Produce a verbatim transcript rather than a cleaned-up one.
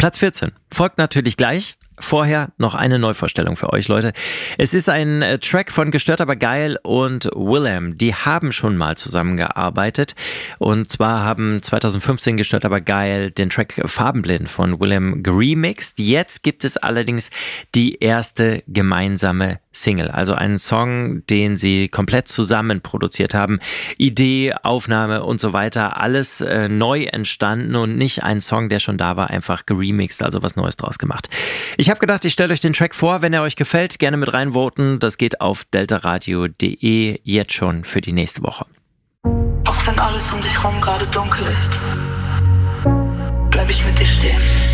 Platz vierzehn folgt natürlich gleich. Vorher noch eine Neuvorstellung für euch, Leute. Es ist ein äh, Track von Gestört aber geil und Willam. Die haben schon mal zusammengearbeitet. Und zwar haben zwanzig fünfzehn Gestört aber geil den Track Farbenblind von Willam geremixed. Jetzt gibt es allerdings die erste gemeinsame Single. Also einen Song, den sie komplett zusammen produziert haben. Idee, Aufnahme und so weiter. Alles äh, neu entstanden und nicht ein Song, der schon da war, einfach geremixed, also was Neues draus gemacht. Ich habe gedacht, ich stelle euch den Track vor. Wenn er euch gefällt, gerne mit reinvoten. Das geht auf deltaradio punkt de jetzt schon für die nächste Woche. Auch wenn alles um dich rum gerade dunkel ist, bleib ich mit dir stehen.